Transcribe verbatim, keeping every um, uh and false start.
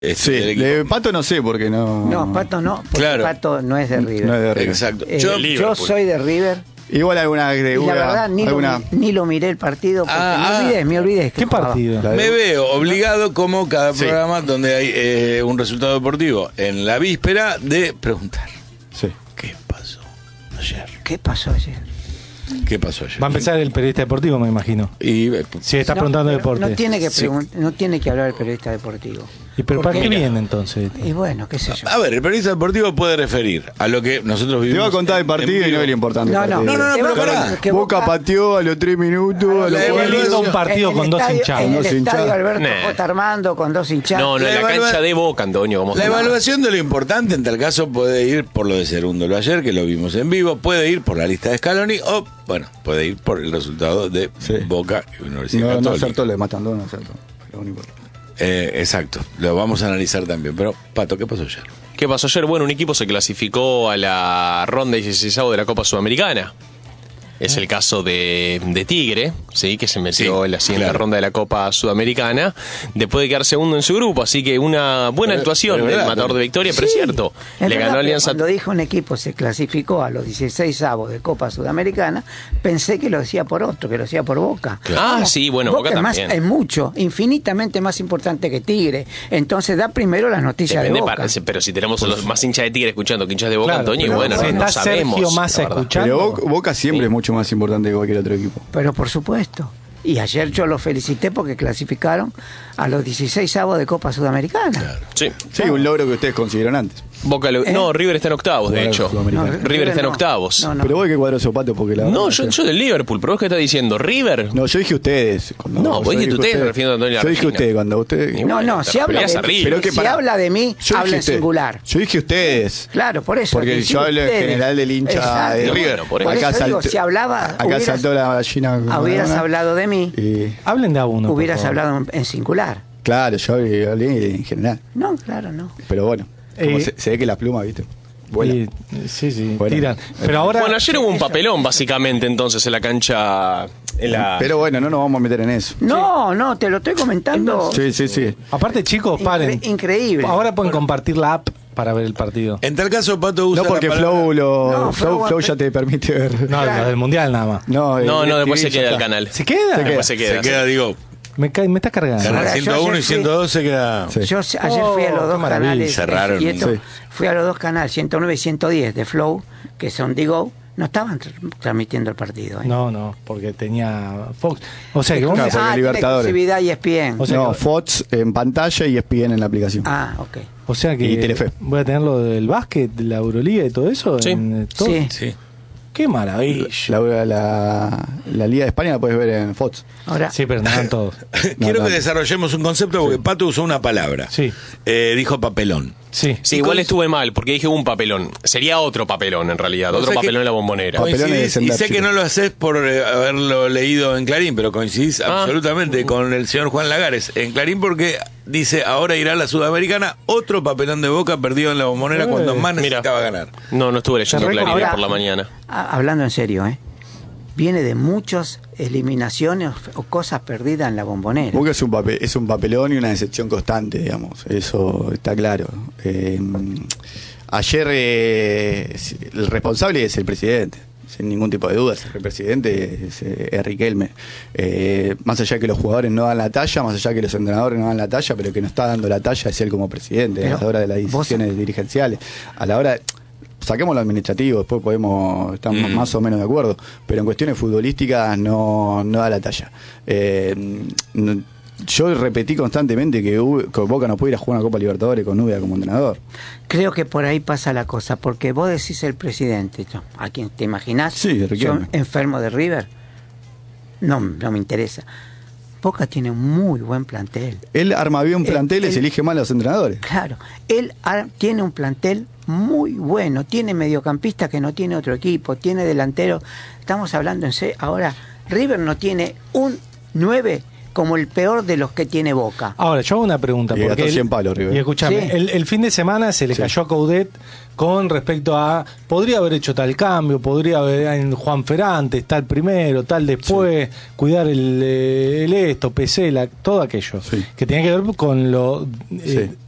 Este, sí, de Pato no sé porque no. No, Pato no, porque Claro. Pato no es de River. No es de River. Exacto. Eh, Yo- yo soy de River. Igual alguna. Y la alguna- verdad, ni, alguna- lo, ni lo miré el partido porque Ah, me olvidé, me olvidé. que ¿Qué jugaba. partido? La de- Me veo obligado, como cada Sí. programa donde hay eh, un resultado deportivo en la víspera, de preguntar: Sí. ¿qué pasó ayer? ¿Qué pasó ayer? ¿Qué pasó ayer? Va a empezar el periodista deportivo, me imagino. Y, eh, Si estás No, preguntando de pero deporte. No tiene que Sí. pregun- no tiene que hablar el periodista deportivo. ¿Y pero para Porque- qué viene entonces? Y bueno, qué sé yo. a ver, el periodista deportivo puede referir a lo que nosotros Te vivimos. voy a contar el en- partido en y no vivo. es lo importante. No, el no, partido. no, no, Que pero Boca- pará. que Boca Boca- pateó a los tres minutos. A los La cuatro- evaluación- lindo un partido en el con dos estadio- hinchados. En el Dos estadio hinchados. Alberto Nah. J. Armando con dos hinchados. No, no, en La la evalua- cancha de Boca, Antonio. Como La evaluación de lo importante en tal caso puede ir por lo de Cerúndolo ayer, que lo vimos en vivo, puede ir por la lista de Scaloni o, bueno, puede ir por el resultado de Sí. Boca y Universidad No, no Católica. acertó, le matan dos, no acertó. Pero no importa. Eh, exacto, lo vamos a analizar también. Pero, Pato, ¿qué pasó ayer? ¿Qué pasó ayer? Bueno, un equipo se clasificó a la ronda dieciséis de la Copa Sudamericana. Es el caso de, de Tigre, sí, que se metió Sí, en la siguiente claro. ronda de la Copa Sudamericana, después de quedar segundo en su grupo. Así que una buena Pero- actuación pero del verdad, matador pero- de Victoria, pero es Sí, cierto. es Le verdad, ganó pero Alianza. Cuando dijo un equipo se clasificó a los dieciséis avos de Copa Sudamericana, pensé que lo decía por otro, que lo decía por Boca. Ah, sí, bueno, Boca es, más, también. es mucho, infinitamente más importante que Tigre. Entonces da primero las noticias de Depende Boca. para- pero si tenemos los más hinchas de Tigre escuchando que hinchas de Boca, Claro, Antonio, y pero bueno, si no, está no sabemos. Sergio Massa la verdad. escuchando. Pero Boca, Boca siempre Sí. es mucho más importante que cualquier otro equipo. Pero por supuesto. Y ayer yo los felicité porque clasificaron a los dieciséis avos de Copa Sudamericana. Sí. Sí, un logro que ustedes consideran antes. Boca lo- ¿Eh? No, River está en octavos, de Jugador hecho. sudamericano. River está en no. octavos. No, no. Pero vos que cuadro zapatos porque la No, verdad yo, que- yo del Liverpool, pero vos qué estás diciendo, ¿River? No, yo dije ustedes. Cuando- No, yo vos dijiste dije ustedes, refiriendo a Antonio Yo dije Regina. ustedes, cuando ustedes. Y No, bueno, no, te si habla, referías de, a River. Pero que si pará. habla de mí, Yo habla dije en ustedes. singular. Yo dije ustedes. Claro, por eso. Porque que yo sí, hablo en ustedes. general del hincha Exacto. de Bueno, River. por eso. Por Acá eso digo, saltó- si hablaba, Acá hubieras- saltó la gallina. con Hubieras Maradona. hablado de mí, Y, Hablen de a uno. por hubieras favor. hablado en, en singular. claro, yo hablé en general. No, claro, no. Pero bueno, como Eh, se, se ve que la pluma, ¿viste? Vuela. Y- sí, sí, Bueno. tiran. Pero ahora. Bueno, ayer hubo un papelón, básicamente, entonces, en la cancha. En la... Pero bueno, no nos vamos a meter en eso. No, no, te lo estoy comentando. Sí, sí, sí. Aparte, chicos, Incre- paren. increíble. Ahora pueden compartir la app para ver el partido. En tal caso, Pato usa No porque la palabra- Flow, lo, No, Flow, Flow- Flow ya te permite ver. No, Claro. lo del mundial nada más. No, No, eh, no, después T V se ya queda el está. canal. ¿Se queda? Se Después se queda. Se queda, digo, Me, cae, me está cargando. canal Ahora, yo ciento uno y ayer fui- ciento dos se queda. Sí. Yo se- ayer fui a Oh, los qué dos maravilla. canales. Cerraron, y esto, sí. Fui a los dos canales, ciento nueve y ciento diez de Flow, que son Digo. No estaban tr- transmitiendo el partido. ¿eh? No, no, porque tenía Fox. O sea que vos Claro, me- porque ah, tiene Libertadores. exclusividad y E S P N. O sea No, que- Fox en pantalla y E S P N en la aplicación. Ah, ok. O sea que Y Telefe. voy a tener lo del básquet, de la Euroliga y todo eso. Sí. en, eh, todo. Sí. Sí. Qué maravilla. La, la, la Liga de España la puedes ver en Fox. Ahora, Sí, pero no dan todos. Quiero no. que desarrollemos un concepto porque Pato usó una palabra. Sí. Eh, dijo papelón. Sí. Sí, Y igual con- estuve mal, porque dije un papelón. Sería otro papelón, en realidad. O Otro sea que- papelón en la bombonera. Papelón es Coincidís, y descender, sé que chicos. no lo haces por eh, haberlo leído en Clarín, pero coincidís Ah. absolutamente con el señor Juan Lagares en Clarín porque dice ahora irá a la Sudamericana, otro papelón de Boca perdido en la bombonera Eh, cuando más mira. necesitaba ganar. No, no estuve leyendo Ahora- Clarín por la mañana. a- hablando en serio, ¿eh? Viene de muchas eliminaciones o cosas perdidas en la bombonera. Boca es un, papel, es un papelón y una decepción constante, digamos. Eso está claro. Eh, ayer eh, el responsable es el presidente, sin ningún tipo de dudas. El presidente es, eh, es Riquelme. Eh, más allá de que los jugadores no dan la talla, más allá de que los entrenadores no dan la talla, pero el que no está dando la talla es él como presidente, Pero a la hora de las vos- decisiones dirigenciales. A la hora... Saquemos lo administrativo, después podemos estar Mm. más o menos de acuerdo, pero en cuestiones futbolísticas no, no da la talla. Eh, no- yo repetí constantemente que, U- que Boca no puede ir a jugar una Copa Libertadores con Nubia como entrenador. Creo que por ahí pasa la cosa, porque vos decís el presidente, yo, ¿a quién te imaginás? Sí, Yo, Riquelme. enfermo de River. No, no me interesa. Boca tiene un muy buen plantel. Él arma bien Eh, planteles y él- elige mal a los entrenadores. Claro, él ar- tiene un plantel muy bueno, tiene mediocampistas que no tiene otro equipo, tiene delantero. Estamos hablando en serio. Ahora, River no tiene un nueve como el peor de los que tiene Boca. Ahora, yo hago una pregunta. Y porque gastó el- cien palos, River. Y escúchame, Sí. el, el fin de semana se le Sí. cayó a Coudet con respecto a. Podría haber hecho tal cambio, podría haber en Juan Ferrantes, tal primero, tal después, cuidar el, eh, el esto, Pesela, todo aquello. Sí. Que tenía que ver con lo eh, Sí.